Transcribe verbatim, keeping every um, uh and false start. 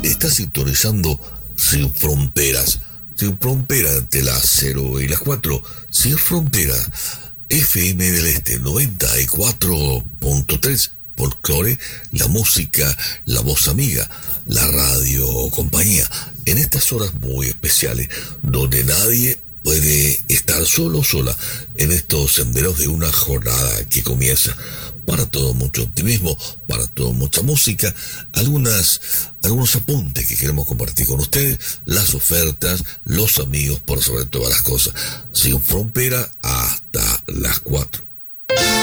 Está sintonizando Sin Fronteras. Sin Fronteras entre las cero y las cuatro. Sin Fronteras. F M del Este noventa y cuatro punto tres. Folclore, la música, la voz amiga, la radio compañía. En estas horas muy especiales, donde nadie puede estar solo o sola en estos senderos de una jornada que comienza. Para todo mucho optimismo, para todo mucha música, algunas, algunos apuntes que queremos compartir con ustedes, las ofertas, los amigos, por sobre todas las cosas. Sin Frontera hasta las cuatro.